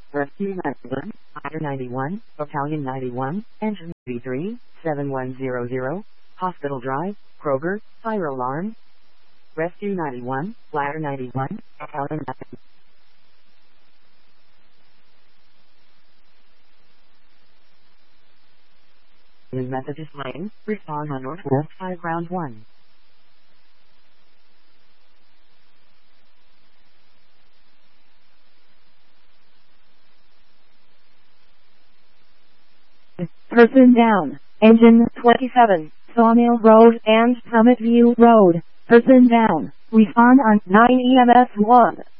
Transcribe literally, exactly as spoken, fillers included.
Rescue ninety-one, Fire ninety-one, Battalion ninety-one, Engine ninety-three, seven one zero zero, Hospital Drive, Kroger, Fire Alarm. Rescue ninety-one, Ladder ninety-one, Battalion ninety-one. In Methodist Lane, respond on Northwest five Round one. Person down. Engine twenty-seven, Sawmill Road and Summit View Road. Person down. Respond on nine E M S one.